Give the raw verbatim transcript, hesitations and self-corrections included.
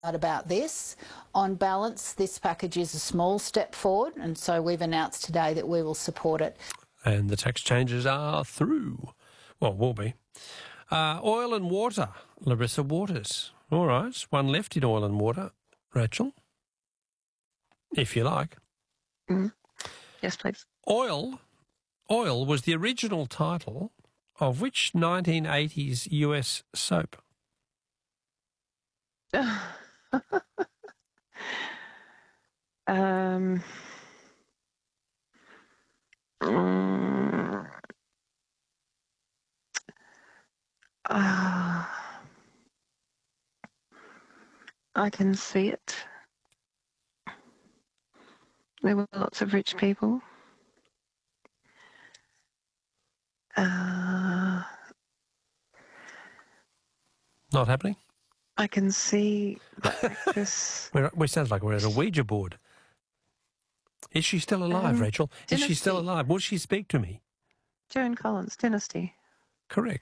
about this. On balance, this package is a small step forward, and so we've announced today that we will support it. And the tax changes are through. Well, will be. Uh, oil and water, Larissa Waters. All right, one left in oil and water. Rachel, if you like. Mm. Yes, please. Oil, Oil was the original title of which nineteen eighties U S soap? um, mm, uh, I can see it. There were lots of rich people. Uh, Not happening? I can see the actress. We're, we sounds like we're at a Ouija board. Is she still alive, Um, Rachel? Is she still Dynasty. alive? Will she speak to me? Joan Collins, Dynasty. Correct.